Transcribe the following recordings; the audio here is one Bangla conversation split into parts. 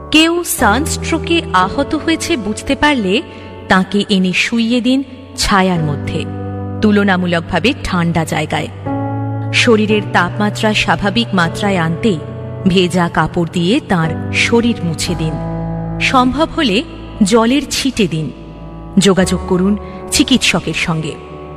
কেউ সানস্ট্রোকে আহত হয়েছে বুঝতে পারলে তাকে এনে শুইয়ে দিন ছায়ার মধ্যে, তুলনামূলকভাবে ঠান্ডা জায়গায়। শরীরের তাপমাত্রা স্বাভাবিক মাত্রায় আনতে ভেজা কাপড় দিয়ে তার শরীর মুছে দিন। সম্ভব হলে জলের ছিটে দিন। যোগাযোগ করুন চিকিৎসকের সঙ্গে।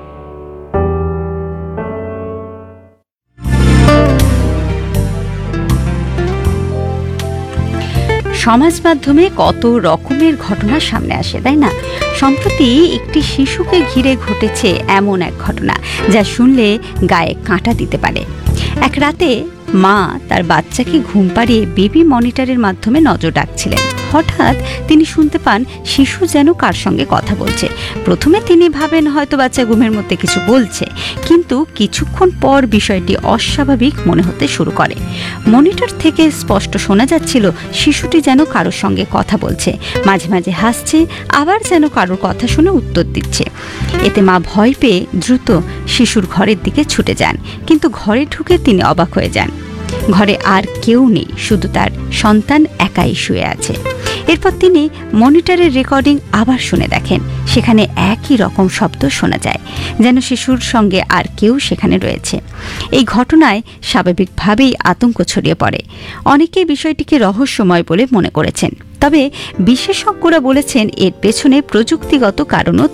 সমাজ মাধ্যমে কত রকমের ঘটনা সামনে আসে, তাই না? সম্প্রতি একটি শিশুকে ঘিরে ঘটেছে এমন এক ঘটনা যা শুনলে গায়ে কাঁটা দিতে পারে। এক রাতে মা তার বাচ্চাকে ঘুম পাড়িয়ে বেবি মনিটরের মাধ্যমে নজর রাখছিলেন। হঠাৎ তিনি শুনতে পান শিশু যেন কার সঙ্গে কথা বলছে। প্রথমে তিনি ভাবেন হয়তো বাচ্চা ঘুমের মধ্যে কিছু বলছে, কিন্তু কিছুক্ষণ পর বিষয়টি অস্বাভাবিক মনে হতে শুরু করে। মনিটর থেকে স্পষ্ট শোনা যাচ্ছিল শিশুটি যেন কারোর সঙ্গে কথা বলছে, মাঝে মাঝে হাসছে, আবার যেন কারোর কথা শুনে উত্তর দিচ্ছে। এতে মা ভয় পেয়ে দ্রুত শিশুর ঘরের দিকে ছুটে যান, কিন্তু ঘরে ঢুকে তিনি অবাক হয়ে যান। ঘরে আর কেউ নেই, শুধু তার সন্তান একাই শুয়ে আছে। এরপর তিনি মনিটরের রেকর্ডিং আবার শুনে দেখেন, সেখানে একই রকম শব্দ শোনা যায়, যেন শিশুর সঙ্গে আর কেউ সেখানে রয়েছে। এই ঘটনায় স্বাভাবিকভাবেই আতঙ্ক ছড়িয়ে পড়ে। অনেকেই বিষয়টিকে রহস্যময় বলে মনে করেছেন, তবে বিশেষজ্ঞরা বলেছেন এর পেছনে প্রযুক্তিগত কারণও